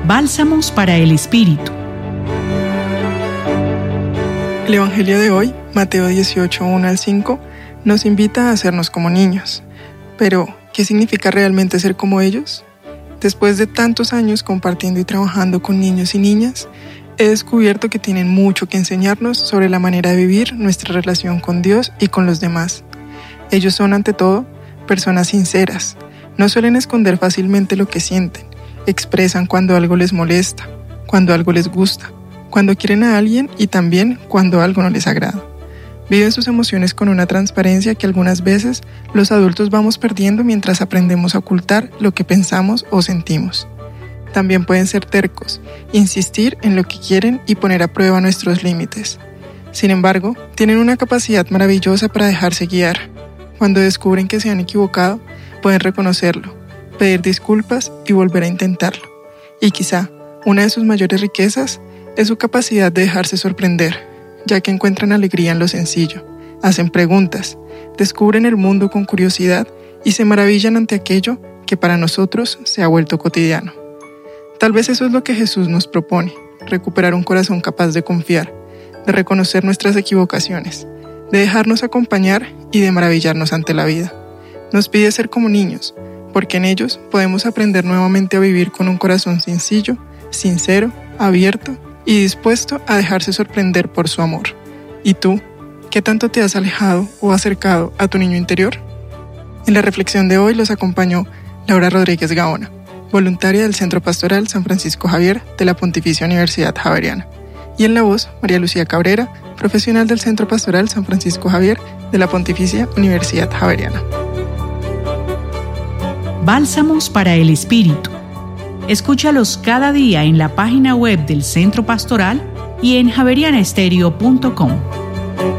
Bálsamos para el Espíritu. El Evangelio de hoy, Mateo 18, 1 al 5, nos invita a hacernos como niños. Pero, ¿qué significa realmente ser como ellos? Después de tantos años compartiendo y trabajando con niños y niñas, he descubierto que tienen mucho que enseñarnos sobre la manera de vivir nuestra relación con Dios y con los demás. Ellos son, ante todo, personas sinceras. No suelen esconder fácilmente lo que sienten. Expresan cuando algo les molesta, cuando algo les gusta, cuando quieren a alguien y también cuando algo no les agrada. Viven sus emociones con una transparencia que algunas veces los adultos vamos perdiendo mientras aprendemos a ocultar lo que pensamos o sentimos. También pueden ser tercos, insistir en lo que quieren y poner a prueba nuestros límites. Sin embargo, tienen una capacidad maravillosa para dejarse guiar. Cuando descubren que se han equivocado, pueden reconocerlo, pedir disculpas y volver a intentarlo. Y quizá una de sus mayores riquezas es su capacidad de dejarse sorprender, ya que encuentran alegría en lo sencillo, hacen preguntas, descubren el mundo con curiosidad y se maravillan ante aquello que para nosotros se ha vuelto cotidiano. Tal vez eso es lo que Jesús nos propone, recuperar un corazón capaz de confiar, de reconocer nuestras equivocaciones, de dejarnos acompañar y de maravillarnos ante la vida. Nos pide ser como niños, porque en ellos podemos aprender nuevamente a vivir con un corazón sencillo, sincero, abierto y dispuesto a dejarse sorprender por su amor. ¿Y tú, qué tanto te has alejado o acercado a tu niño interior? En la reflexión de hoy los acompañó Laura Rodríguez Gaona, voluntaria del Centro Pastoral San Francisco Javier de la Pontificia Universidad Javeriana. Y en la voz, María Lucía Cabrera, profesional del Centro Pastoral San Francisco Javier de la Pontificia Universidad Javeriana. Bálsamos para el Espíritu. Escúchalos cada día en la página web del Centro Pastoral y en javerianaestereo.com.